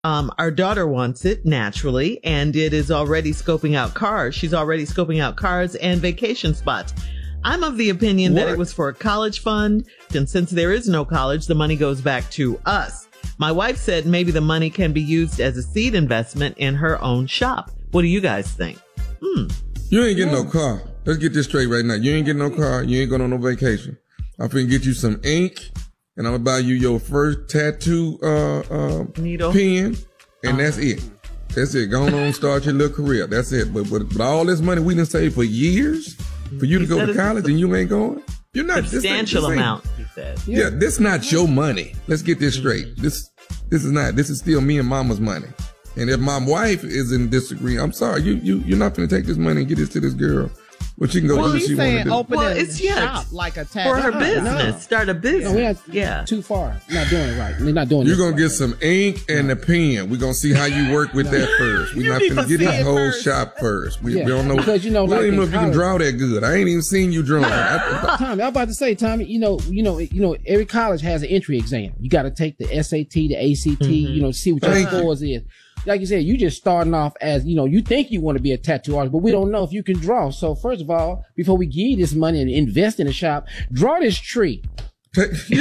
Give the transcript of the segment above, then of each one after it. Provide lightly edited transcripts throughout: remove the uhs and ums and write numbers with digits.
Our daughter wants it naturally, and it is already scoping out cars. She's already scoping out cars and vacation spots. I'm of the opinion that it was for a college fund, and since there is no college, the money goes back to us. My wife said maybe the money can be used as a seed investment in her own shop. What do you guys think? You ain't getting no car. Let's get this straight right now. You ain't getting no car. You ain't going on no vacation. I'm finna get you some ink, and I'm gonna buy you your first tattoo needle pen, and that's it. That's it. Go on, start your little career. That's it. But all this money we done saved for years for you to go to college and you ain't going? You're not. Substantial amount, he said. Yeah, this not your money. Let's get this straight. This is not. This is still me and mama's money. And if my wife is in disagreement, I'm sorry. You're not going to take this money and get this to this girl. Well, she can go do what she want to do. Open a shop like a tattoo. For her business. No. Start a business. No, we're not too far. We're not doing it right. We're not doing it. You're going to get some ink and a pen. We're going to see how you work with that first. We're not going to get this whole shop first. We don't know. Because, we don't even know if you can draw that good. I ain't even seen you drawing. Tommy, I was about to say, Tommy, you know, every college has an entry exam. You got to take the SAT, the ACT, see what your scores is. Like you said, you just starting off as, you think you want to be a tattoo artist, but we don't know if you can draw. So first of all, before we give you this money and invest in a shop, draw this tree. Take this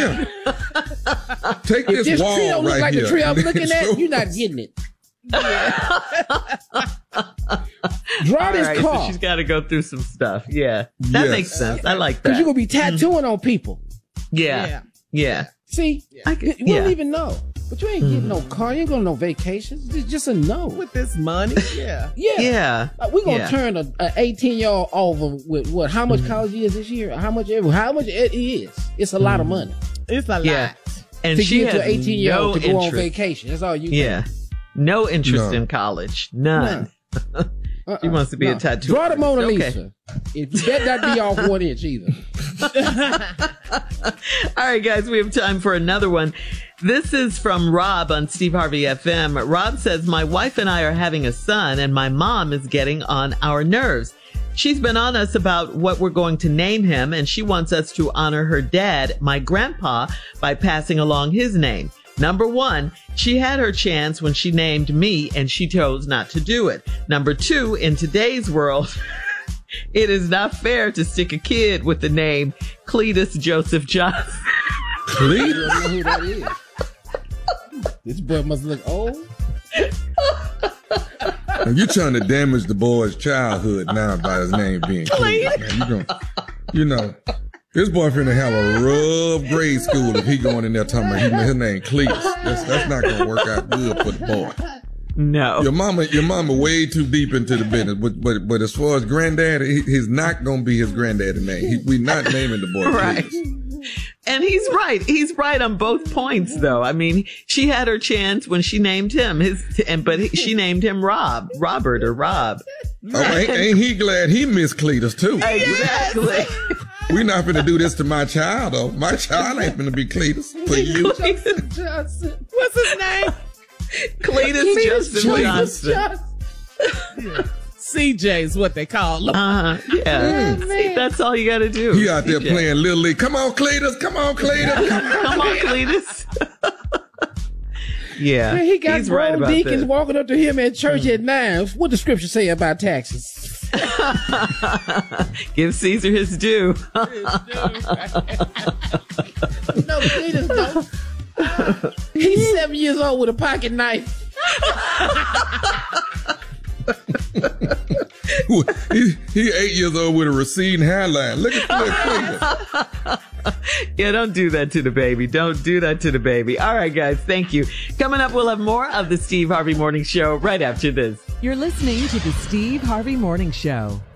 wall tree don't look right like here. the tree I'm looking at, you're not getting it. Draw this car. So she's got to go through some stuff. Yeah. That makes sense. I like that. Because you're going to be tattooing on people. Yeah. See, we don't even know. But you ain't getting no car. You ain't going to no vacations. It's just a no. With this money? Yeah. We're going to turn an 18-year-old over with what? How much college is this year? How much it is? It's a lot of money. It's a lot. And to she get has to an 18-year-old to go interest. on vacation. That's all you Yeah. No interest in college. None. She wants to be a tattoo Draw the Mona Lisa. Okay. If you better not be off 1 inch either. All right, guys, we have time for another one. This is from Rob on Steve Harvey FM. Rob says, my wife and I are having a son, and my mom is getting on our nerves. She's been on us about what we're going to name him, and she wants us to honor her dad, my grandpa, by passing along his name. Number one, she had her chance when she named me, and she chose not to do it. Number two, in today's world, it is not fair to stick a kid with the name Cletus Joseph Johnson. Cletus? I don't know who that is. This boy must look old. You're trying to damage the boy's childhood now by his name being Cletus. This boy finna have a rough grade school if he going in there talking about his name Cletus. That's not gonna work out good for the boy. No. Your mama way too deep into the business. But as far as granddad, he's not gonna be his granddaddy name. We not naming the boy right. Cletus. And he's right. He's right on both points, though. I mean, she had her chance when she named him she named him Robert or Rob. Oh, ain't he glad he missed Cletus too? Exactly. We're not finna do this to my child, though. My child ain't finna be Cletus for you. Cletus Johnson. What's his name? Cletus Justin Johnson. CJ is what they call him. Yeah. See, that's all you got to do. He out there playing Little League. Come on, Cletus. Come on, Cletus. Come on, Cletus. Yeah. Man, he got he's right grown about deacons that. walking up to him at church at 9. What the scripture say about taxes? Give Caesar his due. No, Cletus don't. He's 7 years old with a pocket knife. He 8 years old with a receding hairline. Look at Cletus. Yeah, don't do that to the baby. Don't do that to the baby. All right, guys, thank you. Coming up, we'll have more of the Steve Harvey Morning Show right after this. You're listening to the Steve Harvey Morning Show.